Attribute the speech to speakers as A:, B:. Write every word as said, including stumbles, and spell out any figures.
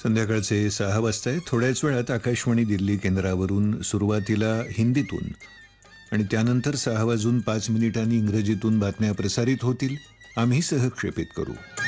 A: संध्याकाळचे सहा वाजता आहे. थोड्याच वेळात आकाशवाणी दिल्ली केंद्रावरून सुरुवातीला हिंदीतून आणि त्यानंतर सहा वाजून पाच मिनिटांनी इंग्रजीतून बातम्या प्रसारित होतील. आम्ही सहक्षेपित करू.